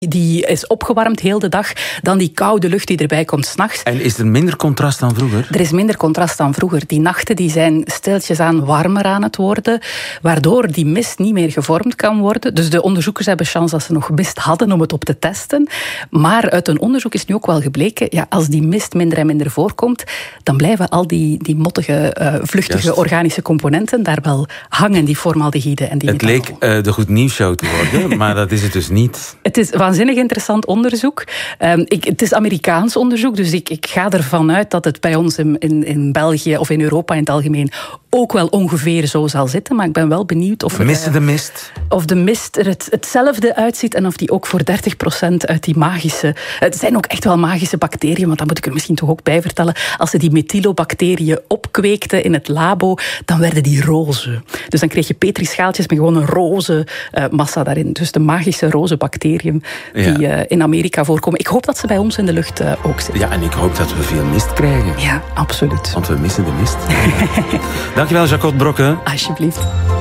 Die is opgewarmd heel de dag dan die koude lucht die erbij komt 's nachts. En is er minder contrast dan vroeger? Er is minder contrast dan vroeger. Die nachten die zijn stiltjes aan warmer aan het worden, waardoor die mist niet meer gevormd kan worden. Dus de onderzoekers hebben chance dat ze nog mist hadden om het op te testen. Maar uit een onderzoek is nu ook wel gebleken, ja, als die mist minder en minder voorkomt, dan blijven al die mottige, vluchtige organische componenten daar wel hangen, die formaldehyde en die Het leek de Goed Nieuws Show te worden, maar dat is het dus niet. Het is waanzinnig interessant onderzoek. Het is Amerikaans onderzoek, dus ik ga ervan uit dat het bij ons in België of in Europa in het algemeen ook wel ongeveer zo zal zitten. Maar ik ben wel benieuwd of de mist? Of de mist er hetzelfde uitziet en of die ook voor 30% uit die magische... Het zijn ook echt wel magische bacteriën, want dat moet ik er misschien toch ook bij vertellen. Als ze die methylobacteriën opkweekten in het labo, dan werden die roze. Dus dan kreeg je petrischaaltjes met gewoon een roze massa daarin. Dus de magische roze bacteriën die in Amerika voorkomen. Ik hoop dat ze bij ons in de lucht ook zitten. Ja, en ik hoop dat we veel mist krijgen. Ja, absoluut. Want we missen de mist. Dankjewel, Jacquot Brokke. Alsjeblieft.